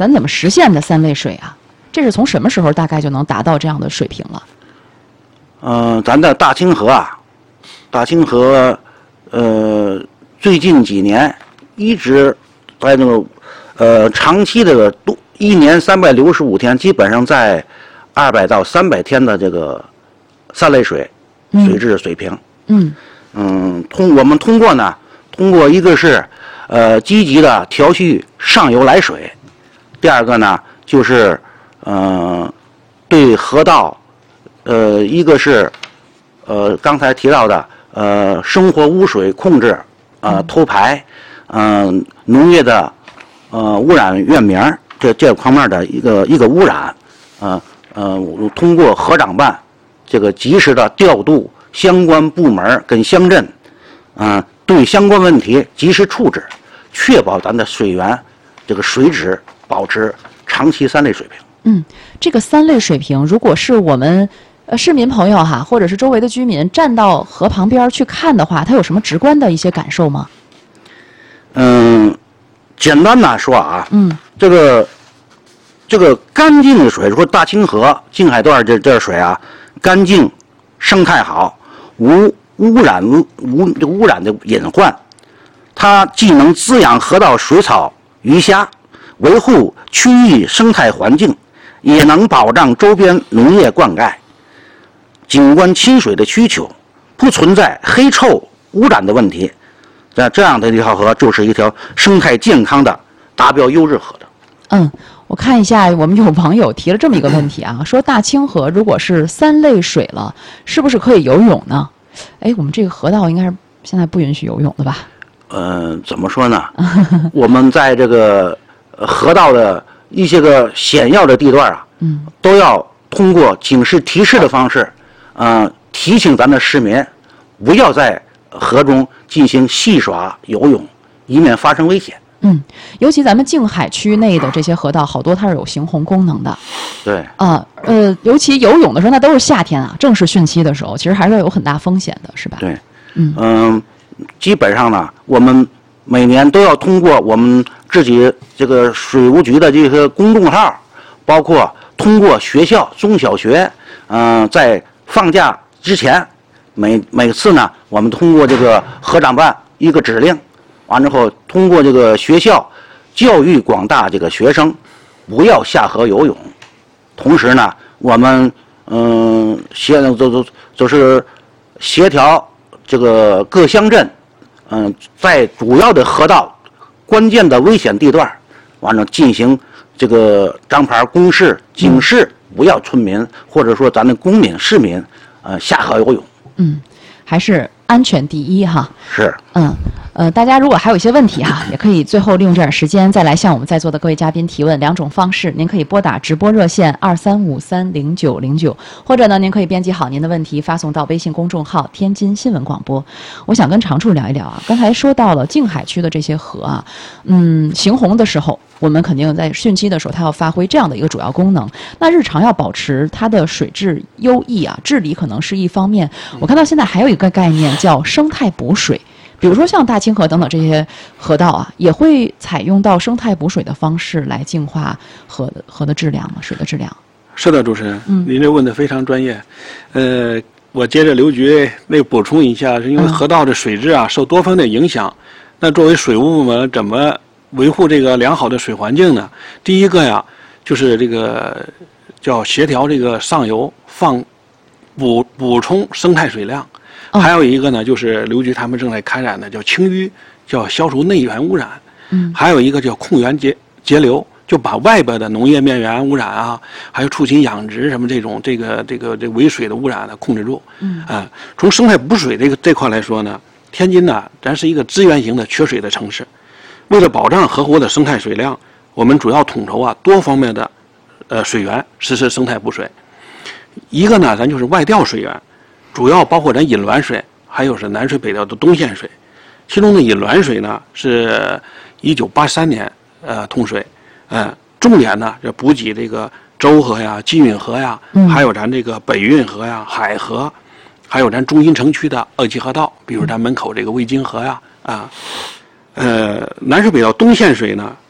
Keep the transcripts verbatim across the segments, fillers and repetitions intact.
咱怎么实现的三类水啊？这是从什么时候大概就能达到这样的水平了？ 嗯、呃，咱的大清河啊，大清河，呃，最近几年一直在那个呃长期的都一年三百六十五天，基本上在二百到三百天的这个三类水水质水平。 嗯嗯，通我们通过呢，通过一个是呃积极的调蓄上游来水，第二个呢就是呃对河道呃一个是呃刚才提到的呃生活污水控制呃偷排嗯、呃、农业的呃污染源名这这方面的一个一个污染呃呃通过河长办这个及时的调度相关部门跟乡镇，嗯、呃，对相关问题及时处置，确保咱的水源这个水质保持长期三类水平。 嗯，这个三类水平，如果是我们呃市民朋友哈，或者是周围的居民站到河旁边去看的话，他有什么直观的一些感受吗？ 嗯，简单的说啊， 嗯， 这个这个干净的水，说大清河、静海段这这水啊，干净，生态好。无污染无无污染的隐患，它既能滋养河道水草鱼虾，维护区域生态环境，也能保障周边农业灌溉、景观亲水的需求，不存在黑臭污染的问题。那这样的一条河就是一条生态健康的达标优质河的。 嗯。我看一下，我们有网友提了这么一个问题啊，说大清河如果是三类水了，是不是可以游泳呢？哎，我们这个河道应该是现在不允许游泳的吧？ 呃，怎么说呢？我们在这个河道的一些个险要的地段啊， 嗯， 都要通过警示提示的方式，呃，提醒咱的市民不要在河中进行戏耍游泳，以免发生危险。 嗯，尤其咱们静海区内的这些河道，好多它是有行洪功能的。 对。 啊，呃，尤其游泳的时候，那都是夏天啊，正是汛期的时候，其实还是有很大风险的，是吧？ 对。 嗯嗯，基本上呢，我们每年都要通过我们自己这个水务局的这个公众号，包括通过学校、中小学，嗯、呃，在放假之前，每每次呢，我们通过这个河长办一个指令。完之后，通过这个学校教育广大这个学生，不要下河游泳。同时呢，我们嗯协就就就是协调这个各乡镇，嗯，在主要的河道、关键的危险地段，完了进行这个张牌公示、警示，不要村民或者说咱的公民、市民呃下河游泳。 嗯，还是安全第一哈。 是。 嗯。呃，大家如果还有一些问题哈，也可以最后利用这点时间再来向我们在座的各位嘉宾提问。两种方式，您可以拨打直播热线二三五三零九零九，或者呢，您可以编辑好您的问题发送到微信公众号“天津新闻广播”。我想跟常处聊一聊啊，刚才说到了静海区的这些河啊，嗯，行洪的时候，我们肯定在汛期的时候，它要发挥这样的一个主要功能。那日常要保持它的水质优异啊，治理可能是一方面。我看到现在还有一个概念叫生态补水。比如说像大清河等等这些河道啊，也会采用到生态补水的方式来净化河的河的质量吗？水的质量？ 是的，主持人， 嗯， 您这问的非常专业。呃，我接着刘局那补充一下，是因为河道的水质啊受多方面影响。那作为水务部门，怎么维护这个良好的水环境呢？第一个呀，就是这个叫协调这个上游放补补充生态水量。还有一个呢，就是刘局他们正在开展的叫清淤，叫消除内源污染。 嗯， 还有一个叫控源节节流，就把外边的农业面源污染啊，还有畜禽养殖什么这种这个这个这围水的污染呢控制住。 嗯， 啊、呃，从生态补水这个这块来说呢，天津呢，咱是一个资源型的缺水的城市，为了保障河湖的生态水量，我们主要统筹啊多方面的呃水源实施生态补水。一个呢，咱就是外调水源。主要包括咱引滦水，还有是南水北调的东线水，其中的引滦水呢是一九八三年呃通水，呃重点呢就补给这个周河呀、金运河呀，还有咱这个北运河呀、海河，还有咱中心城区的二级河道，比如咱门口这个渭津河呀啊，呃南水北调东线水呢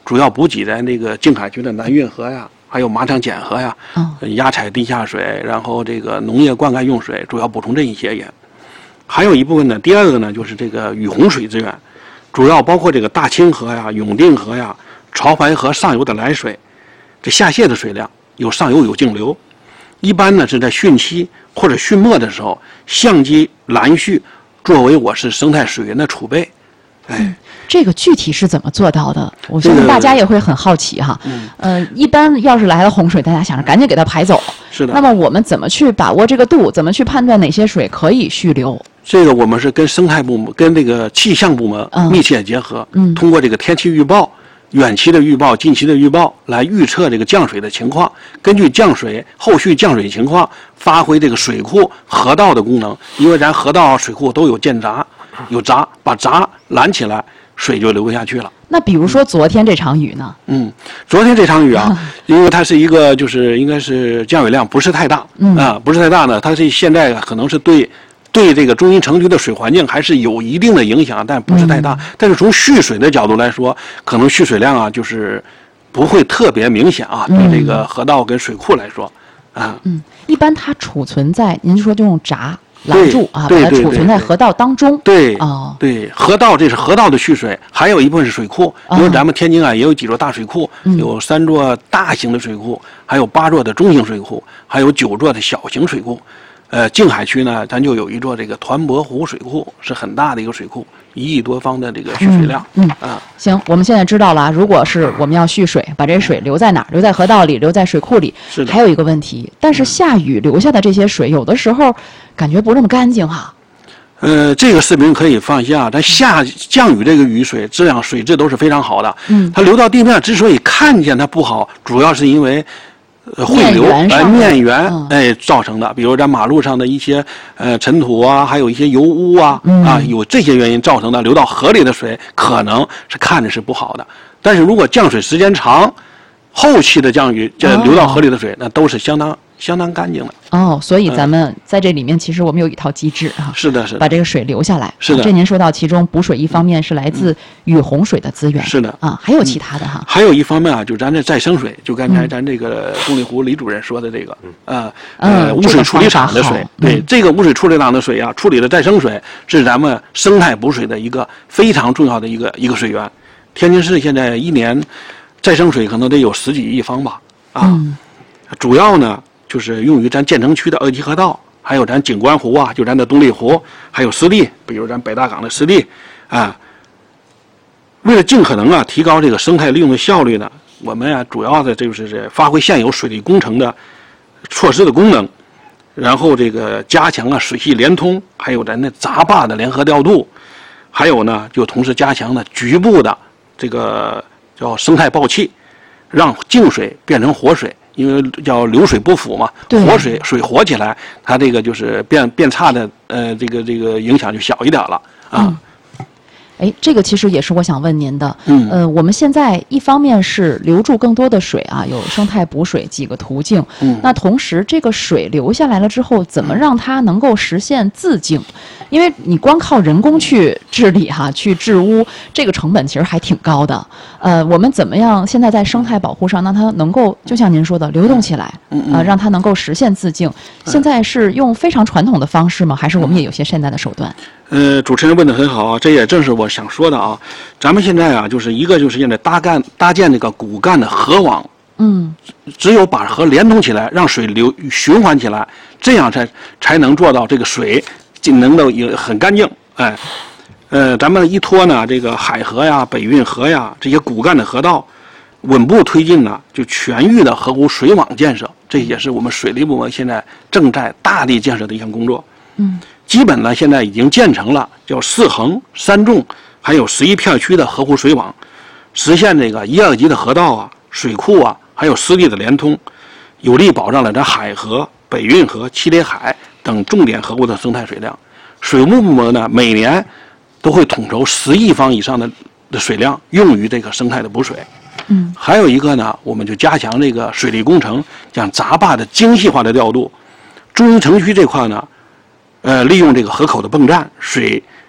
主要补给在那个静海区的南运河呀，还有马场检河呀， 哦压采地下水，然后这个农业灌溉用水，主要补充这一些也。还有一部分呢，第二个呢就是这个雨洪水资源，主要包括这个大清河呀、永定河呀、潮白河上游的来水，这下泄的水量有上游有径流。一般呢是在汛期或者汛末的时候，相机拦蓄作为我市生态水源的储备。哎、嗯， 这个具体是怎么做到的？我相信大家也会很好奇哈。嗯，呃，一般要是来了洪水，大家想着赶紧给它排走。 是的。 那么我们怎么去把握这个度？怎么去判断哪些水可以蓄留？ 这个我们是跟生态部门、跟这个气象部门密切结合，嗯，通过这个天气预报、远期的预报、近期的预报来预测这个降水的情况，根据降水后续降水情况，发挥这个水库、河道的功能。因为咱河道、水库都有建闸，有闸，把闸拦起来，水就流不下去了。 那比如说昨天这场雨呢？ 嗯，昨天这场雨啊，因为它是一个就是应该是降雨量不是太大，嗯啊，不是太大呢，它是现在可能是对。对这个中心城区的水环境还是有一定的影响，但不是太大。嗯、但是从蓄水的角度来说，可能蓄水量啊，就是不会特别明显啊。对、嗯、这个河道跟水库来说，啊， 嗯，一般它储存在，您说就用闸拦住啊，把它储存在河道当中。 对， 哦， 对，河道这是河道的蓄水，还有一部分是水库。因为咱们天津啊也有几座大水库，嗯、有三座大型的水库，还有八座的中型水库，还有九座的小型水库。呃，静海区呢，咱就有一座这个团泊湖水库，是很大的一个水库，一亿多方的这个蓄水量。 嗯，嗯啊，行，我们现在知道了，如果是我们要蓄水，把这水留在哪儿？留在河道里，留在水库里。 是的。 还有一个问题，但是下雨留下的这些水，有的时候感觉不那么干净哈。 呃，这个视频可以放下，但下降雨这个雨水质量、水质都是非常好的。嗯。它流到地面之所以看见它不好，主要是因为。呃，汇流哎，面源哎造成的，比如咱马路上的一些呃尘土啊，还有一些油污啊，嗯、啊，有这些原因造成的，流到河里的水可能是看着是不好的。但是如果降水时间长，后期的降雨这流到河里的水，哦、那都是相当相当干净的。 哦，所以咱们在这里面，其实我们有一套机制啊， 是的，是的， 把这个水留下来。 是的， 这您说到其中补水，一方面是来自雨洪水的资源， 是的啊，还有其他的哈。 还有一方面啊，就咱这再生水，就刚才咱这个动力湖李主任说的这个，呃呃，污水处理厂的水，对，这个污水处理厂的水啊，处理的再生水是咱们生态补水的一个非常重要的一个一个水源。天津市现在一年再生水可能得有十几亿方吧，啊，主要呢。就是用于咱建成区的二级河道，还有咱景观湖啊，就咱的东丽湖，还有湿地，比如咱北大港的湿地，啊，为了尽可能啊提高这个生态利用的效率呢，我们啊主要的就是发挥现有水利工程的措施的功能，然后这个加强啊水系连通，还有咱的闸坝的联合调度，还有呢就同时加强了局部的这个叫生态报气，让静水变成活水。因为叫流水不腐嘛，活水水活起来，它这个就是变变差的，呃，这个这个影响就小一点了啊。嗯哎，这个其实也是我想问您的。 嗯， 呃，我们现在一方面是留住更多的水啊，有生态补水几个途径。 嗯， 那同时这个水流下来了之后，怎么让它能够实现自净？因为你光靠人工去治理哈、啊，去治污，这个成本其实还挺高的。呃，我们怎么样现在在生态保护上，让它能够就像您说的流动起来， 嗯啊、呃，让它能够实现自净？现在是用非常传统的方式吗？还是我们也有些现代的手段？ 呃，主持人问得很好啊，这也正是我想说的啊。咱们现在啊，就是一个就是现在搭干搭建这个骨干的河网， 嗯， 只有把河连通起来，让水流循环起来，这样才才能做到这个水能够也很干净。哎，呃，咱们依托呢这个海河呀、北运河呀这些骨干的河道，稳步推进呢就全域的河湖水网建设，这也是我们水利部门现在正在大力建设的一项工作。 嗯。 基本呢，现在已经建成了叫四横三纵，还有十一片区的河湖水网，实现这个一二级的河道啊、水库啊，还有湿地的连通，有力保障了咱海河、北运河、七里海等重点河湖的生态水量。水务部门呢，每年都会统筹十亿方以上的的水量用于这个生态的补水。 嗯， 还有一个呢，我们就加强这个水利工程，像闸坝的精细化的调度。中心城区这块呢。呃，利用这个河口的泵站，水